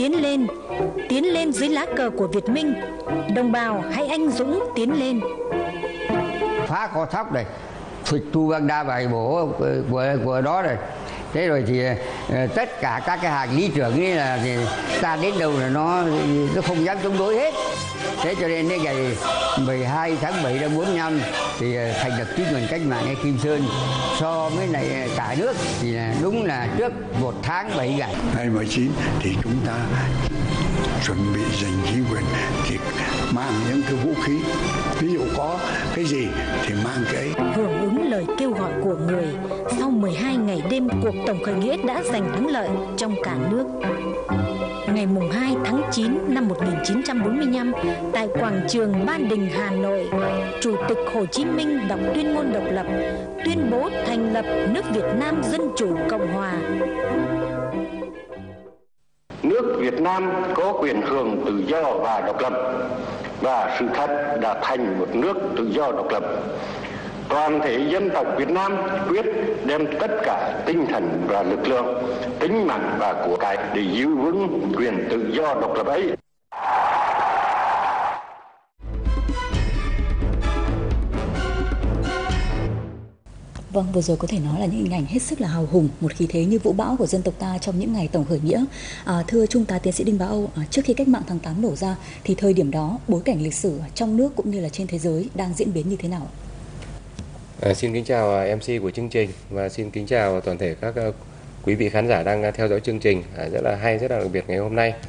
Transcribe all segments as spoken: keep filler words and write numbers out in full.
tiến lên, tiến lên dưới lá cờ của Việt Minh. Đồng bào hãy anh dũng tiến lên. Phá kho thóc này, phịch tu Bang Đa bài bổ của, của, của đó rồi. Thế rồi thì uh, tất cả các cái hàng lý trưởng ấy là thì ta đến đâu là nó nó không dám chống đối hết. Thế cho nên đến ngày mười hai tháng bảy năm bốn mươi lăm thì uh, thành lập chính quyền cách mạng ngay Kim Sơn. So với này cả nước thì là đúng là trước một tháng bảy ngày. Ngày mười chín thì chúng ta chuẩn bị giành chính quyền thì mang những cái vũ khí, ví dụ có cái gì thì mang cái. Hưởng ứng lời kêu gọi của người, sau mười hai ngày đêm cuộc tổng khởi nghĩa đã giành thắng lợi trong cả nước. Ngày mùng hai tháng chín năm một nghìn chín trăm bốn mươi lăm, tại quảng trường Ba Đình, Hà Nội, Chủ tịch Hồ Chí Minh đọc tuyên ngôn độc lập, tuyên bố thành lập nước Việt Nam Dân Chủ Cộng Hòa. Nước Việt Nam có quyền hưởng tự do và độc lập, và sự thật đã thành một nước tự do độc lập. Toàn thể dân tộc Việt Nam quyết đem tất cả tinh thần và lực lượng, tính mạng và của cải để giữ vững quyền tự do độc lập ấy. Vâng, vừa rồi có thể nói là những hình ảnh hết sức là hào hùng, một khí thế như vũ bão của dân tộc ta trong những ngày tổng khởi nghĩa. À, thưa Trung tá Tiến sĩ Đinh Bá Âu, à, trước khi cách mạng tháng tám nổ ra thì thời điểm đó bối cảnh lịch sử trong nước cũng như là trên thế giới đang diễn biến như thế nào? À, xin kính chào em xê của chương trình và xin kính chào toàn thể các uh, quý vị khán giả đang theo dõi chương trình à, rất là hay, rất là đặc biệt ngày hôm nay.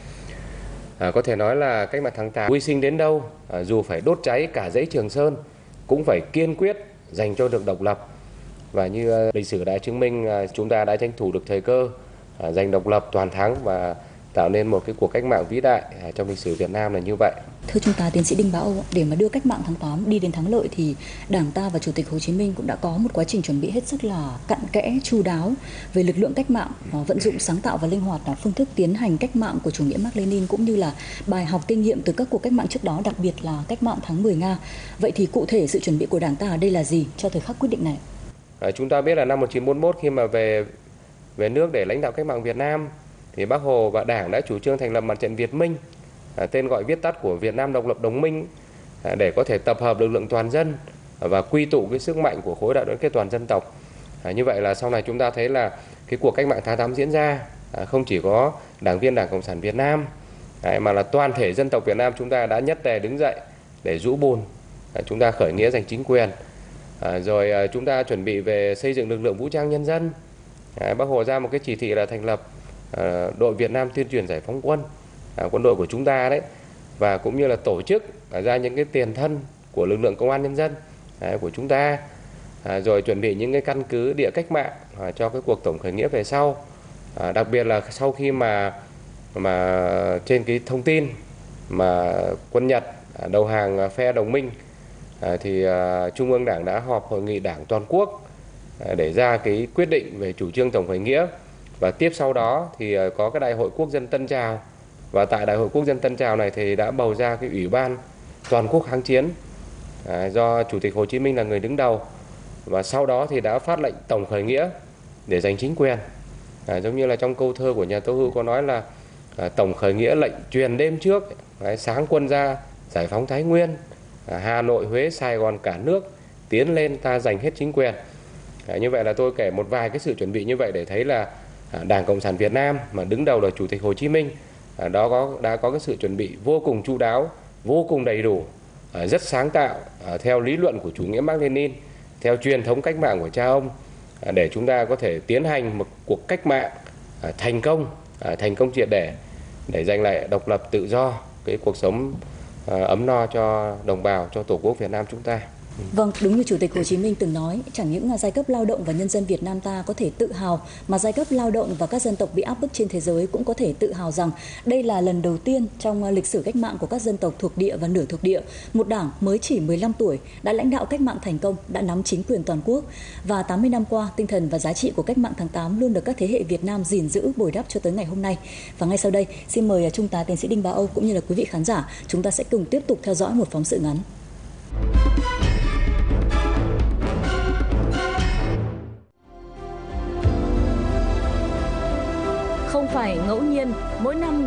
À, có thể nói là cách mạng tháng tám hy sinh đến đâu, à, dù phải đốt cháy cả dãy Trường Sơn cũng phải kiên quyết giành cho được độc lập. Và như uh, lịch sử đã chứng minh, uh, chúng ta đã tranh thủ được thời cơ, uh, giành độc lập toàn thắng và tạo nên một cái cuộc cách mạng vĩ đại uh, trong lịch sử Việt Nam là như vậy. Thưa Trung tá Tiến sĩ Đinh Bá Âu, để mà đưa cách mạng tháng tám đi đến thắng lợi thì Đảng ta và Chủ tịch Hồ Chí Minh cũng đã có một quá trình chuẩn bị hết sức là cặn kẽ, chu đáo về lực lượng cách mạng, uh, vận dụng sáng tạo và linh hoạt là phương thức tiến hành cách mạng của chủ nghĩa Mác Lênin, cũng như là bài học kinh nghiệm từ các cuộc cách mạng trước đó, đặc biệt là cách mạng tháng mười Nga. Vậy thì cụ thể sự chuẩn bị của Đảng ta ở đây là gì cho thời khắc quyết định này? À, chúng ta biết là năm một nghìn chín trăm bốn mươi mốt khi mà về về nước để lãnh đạo cách mạng Việt Nam thì Bác Hồ và Đảng đã chủ trương thành lập Mặt trận Việt Minh, à, tên gọi viết tắt của Việt Nam Độc lập Đồng minh, à, để có thể tập hợp lực lượng toàn dân và quy tụ cái sức mạnh của khối đại đoàn kết toàn dân tộc. À, như vậy là sau này chúng ta thấy là cái cuộc cách mạng tháng tám diễn ra, à, không chỉ có đảng viên Đảng Cộng sản Việt Nam, à, mà là toàn thể dân tộc Việt Nam chúng ta đã nhất tề đứng dậy để rũ bùn, à, chúng ta khởi nghĩa giành chính quyền. À, rồi à, chúng ta chuẩn bị về xây dựng lực lượng vũ trang nhân dân. À, Bác Hồ ra một cái chỉ thị là thành lập à, đội Việt Nam tuyên truyền giải phóng quân, à, quân đội của chúng ta đấy, và cũng như là tổ chức à, ra những cái tiền thân của lực lượng công an nhân dân à, của chúng ta, à, rồi chuẩn bị những cái căn cứ địa cách mạng à, cho cái cuộc tổng khởi nghĩa về sau. À, đặc biệt là sau khi mà mà trên cái thông tin mà quân Nhật à, đầu hàng phe đồng minh, À, thì à, Trung ương Đảng đã họp hội nghị Đảng toàn quốc à, để ra cái quyết định về chủ trương tổng khởi nghĩa, và tiếp sau đó thì à, có cái Đại hội Quốc dân Tân Trào, và tại Đại hội Quốc dân Tân Trào này thì đã bầu ra cái Ủy ban toàn quốc kháng chiến à, do Chủ tịch Hồ Chí Minh là người đứng đầu, và sau đó thì đã phát lệnh tổng khởi nghĩa để giành chính quyền. À, giống như là trong câu thơ của nhà Tố Hữu có nói là à, tổng khởi nghĩa lệnh truyền đêm trước, à, sáng quân ra giải phóng Thái Nguyên. Hà Nội, Huế, Sài Gòn cả nước tiến lên ta giành hết chính quyền. À, như vậy là tôi kể một vài cái sự chuẩn bị như vậy để thấy là à, Đảng Cộng sản Việt Nam mà đứng đầu là Chủ tịch Hồ Chí Minh à, đó có đã có cái sự chuẩn bị vô cùng chu đáo, vô cùng đầy đủ, à, rất sáng tạo à, theo lý luận của chủ nghĩa Mác Lênin, theo truyền thống cách mạng của cha ông, à, để chúng ta có thể tiến hành một cuộc cách mạng à, thành công, à, thành công triệt để để giành lại độc lập tự do, cái cuộc sống ấm no cho đồng bào, cho Tổ quốc Việt Nam chúng ta. Vâng, đúng như Chủ tịch Hồ Chí Minh từng nói, chẳng những giai cấp lao động và nhân dân Việt Nam ta có thể tự hào, mà giai cấp lao động và các dân tộc bị áp bức trên thế giới cũng có thể tự hào rằng đây là lần đầu tiên trong lịch sử cách mạng của các dân tộc thuộc địa và nửa thuộc địa, một đảng mới chỉ mười lăm tuổi đã lãnh đạo cách mạng thành công, đã nắm chính quyền toàn quốc. Và tám mươi năm qua, tinh thần và giá trị của cách mạng tháng tám luôn được các thế hệ Việt Nam gìn giữ, bồi đắp cho tới ngày hôm nay. Và ngay sau đây, xin mời Trung tá Tiến sĩ Đinh Bá Âu cũng như là quý vị khán giả, chúng ta sẽ cùng tiếp tục theo dõi một phóng sự ngắn. Không phải ngẫu nhiên, mỗi năm